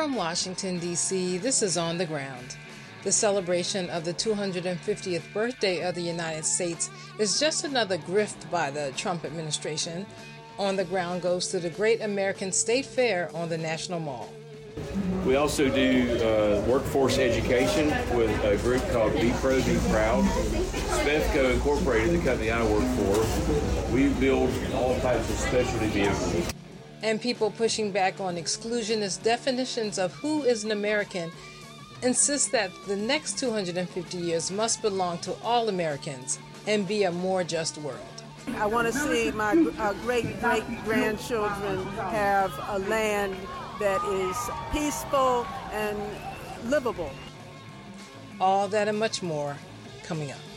From Washington, D.C., this is On the Ground. The celebration of the 250th birthday of the United States is just another grift by the Trump administration. On the Ground goes to the Great American State Fair on the National Mall. We also do workforce education with a group called Be Pro, Be Proud. Spefco Incorporated, the company I work for, we build all types of specialty vehicles. And people pushing back on exclusionist definitions of who is an American insist that the next 250 years must belong to all Americans and be a more just world. I want to see my great-great-grandchildren have a land that is peaceful and livable. All that and much more coming up.